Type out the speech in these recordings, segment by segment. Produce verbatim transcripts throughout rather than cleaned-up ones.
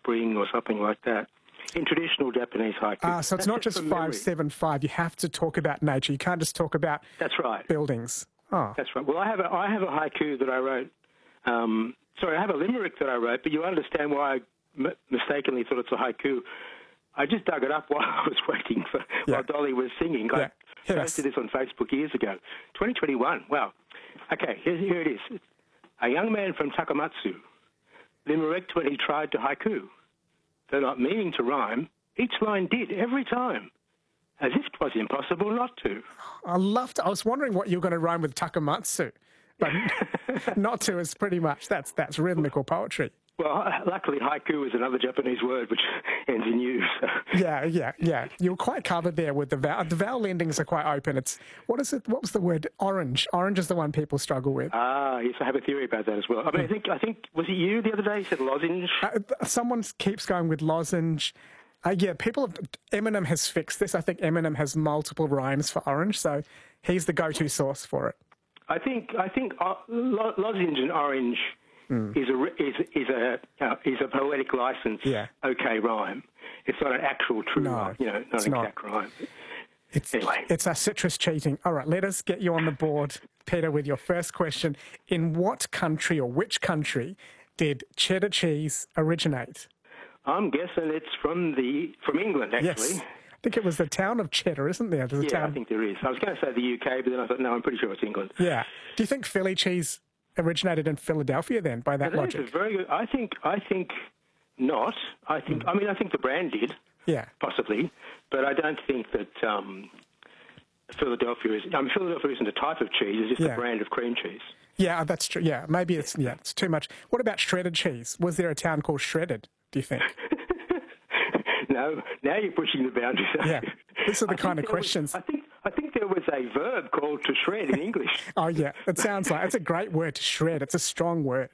spring or something like that. In traditional Japanese haiku. Ah, so it's That's not just from five, memory. seven, five. You have to talk about nature. You can't just talk about That's right. buildings. Oh, That's right. Well, I have a, I have a haiku that I wrote. Um, sorry, I have a limerick that I wrote, but you understand why I m- mistakenly thought it's a haiku. I just dug it up while I was waiting for Yeah. while Dolly was singing. Yeah. I Yes. posted this on Facebook years ago. twenty twenty-one. Wow. Okay, here, here it is. A young man from Takamatsu limericked when he tried to haiku. Though not meaning to rhyme, each line did every time, as if it was impossible not to. I loved it. I was wondering what you were going to rhyme with Takamatsu, but not to is pretty much, that's that's rhythmical poetry. Well, luckily, haiku is another Japanese word which ends in U. So. Yeah, yeah, yeah. You were quite covered there with the vowel. The vowel endings are quite open. It's, what is it? What was the word? Orange. Orange is the one people struggle with. Ah, yes, I have a theory about that as well. I mean, I think, I think was it you the other day? You said lozenge? Uh, someone keeps going with lozenge. Uh, yeah, people have, Eminem has fixed this. I think Eminem has multiple rhymes for orange, so he's the go-to source for it. I think, I think uh, lo- lozenge and orange mm. is a is is a uh, is a poetic license. Yeah. Okay, rhyme. It's not an actual true No, rhyme. You know, not it's an not. exact rhyme. It's, Anyway. it's a citrus cheating. All right, let us get you on the board, Peter, with your first question. In what country or which country did cheddar cheese originate? I'm guessing it's from the from England, actually. Yes. I think it was the town of Cheddar, isn't there? There's a Yeah, town... I think there is. I was going to say the U K, but then I thought, no, I'm pretty sure it's England. Yeah. Do you think Philly cheese originated in Philadelphia then, by that That logic? is a very good. I think. I think not. I think. Mm. I mean, I think the brand did. Yeah. Possibly, but I don't think that um, Philadelphia is. I mean, Philadelphia isn't a type of cheese; it's just Yeah. a brand of cream cheese. Yeah, that's true. Yeah, maybe it's yeah, it's too much. What about shredded cheese? Was there a town called Shredded, do you think? No, now you're pushing the boundaries. Yeah, these are the I kind of think there questions. Was, I think. I think there was a verb called to shred in English. Oh yeah, it sounds like it's a great word to shred. It's a strong word.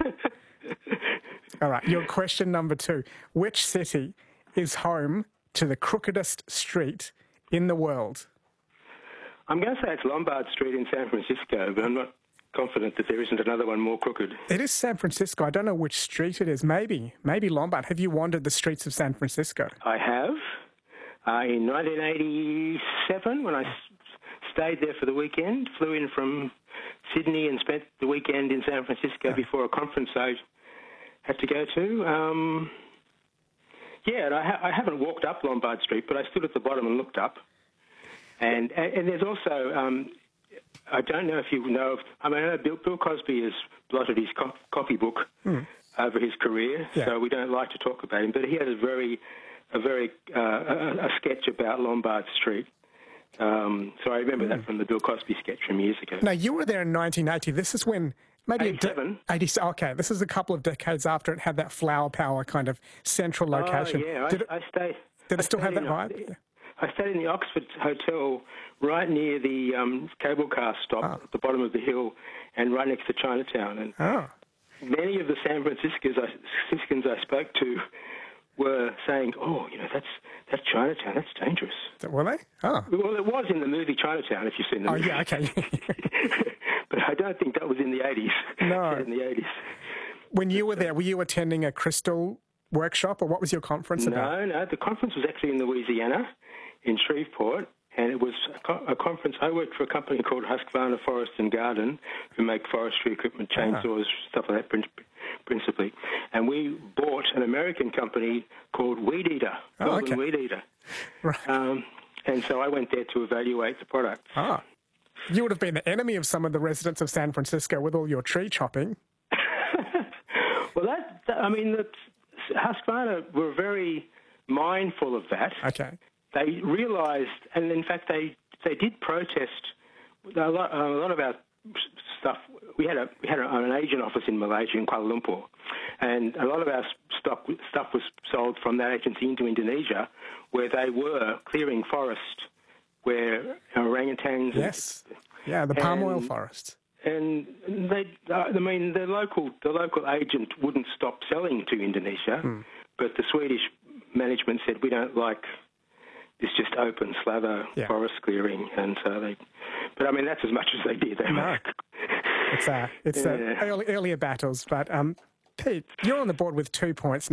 All right, your question number two: which city is home to the crookedest street in the world? I'm going to say it's Lombard Street in San Francisco, but I'm not confident that there isn't another one more crooked. It is San Francisco. I don't know which street it is. Maybe, maybe Lombard. Have you wandered the streets of San Francisco? I have. Uh, in nineteen eighty-seven, when I s- stayed there for the weekend, flew in from Sydney and spent the weekend in San Francisco before a conference I had to go to. Um, yeah, and I, ha- I haven't walked up Lombard Street, but I stood at the bottom and looked up. And and, and there's also, um, I don't know if you know, of, I mean, I know Bill, Bill Cosby has blotted his co- coffee book mm. over his career, yeah. so we don't like to talk about him, but he had a very, a very, uh, a, a sketch about Lombard Street. Um, so I remember mm. that from the Bill Cosby sketch from years ago. Now, you were there in nineteen eighty. This is when... Maybe eighty-seven. A de- eighty, okay, this is a couple of decades after it had that flower power kind of central location. Oh, yeah, did I, it, I stayed... Did I it still have that in, vibe? I stayed in the Oxford Hotel right near the um, cable car stop oh. at the bottom of the hill and right next to Chinatown. And oh. many of the San Franciscans I, Franciscans I spoke to were saying, oh, you know, that's that's Chinatown, that's dangerous. Were they? Oh. Well, it was in the movie Chinatown, if you've seen the oh, movie. Oh, yeah, okay. But I don't think that was in the eighties. No. in the eighties. When you were there, were you attending a crystal workshop, or what was your conference no, about? No, no, the conference was actually in Louisiana, in Shreveport, and it was a, co- a conference. I worked for a company called Husqvarna Forest and Garden, who make forestry equipment, chainsaws, ah. stuff like that, principally. And we bought an American company called Weed Eater, oh, okay. Weed Eater. Right. Um, and so I went there to evaluate the products. Ah. You would have been the enemy of some of the residents of San Francisco with all your tree chopping. Well, that, that I mean, the, Husqvarna were very mindful of that. Okay. They realised, and in fact, they they did protest a lot. A lot of our stuff. We had a we had an agent office in Malaysia, in Kuala Lumpur, and a lot of our stock stuff was sold from that agency into Indonesia, where they were clearing forest, where orangutans. Yes. And, yeah, the palm oil forest. And they, I mean, the local the local agent wouldn't stop selling to Indonesia, hmm. but the Swedish management said, we don't like this just open slather yeah. forest clearing, and so they. But I mean, that's as much as they did. They no. It's uh, it's yeah. uh, early, earlier battles, but um, Pete, you're on the board with two points.